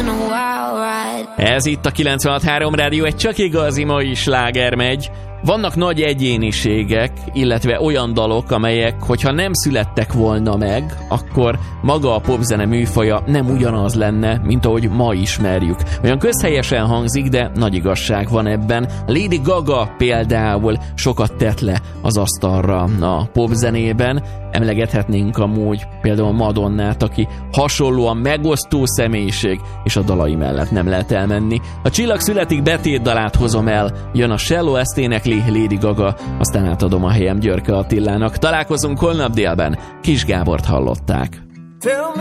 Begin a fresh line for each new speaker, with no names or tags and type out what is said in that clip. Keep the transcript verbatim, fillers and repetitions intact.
Ez itt a kilencvenhat három Rádió, egy csak igazi mai sláger megy. Vannak nagy egyéniségek, illetve olyan dalok, amelyek, hogyha nem születtek volna meg, akkor maga a popzene műfaja nem ugyanaz lenne, mint ahogy ma ismerjük. Olyan közhelyesen hangzik, de nagy igazság van ebben. Lady Gaga például sokat tett le az asztalra a popzenében. Emlegethetnénk amúgy például Madonnát, aki hasonlóan megosztó személyiség, és a dalai mellett nem lehet elmenni. A Csillag születik betét dalát hozom el, jön a Shallow, ezt énekli Lady Gaga, aztán átadom a helyem Györke Attilának. Találkozunk holnap délben, Kis Gábort hallották.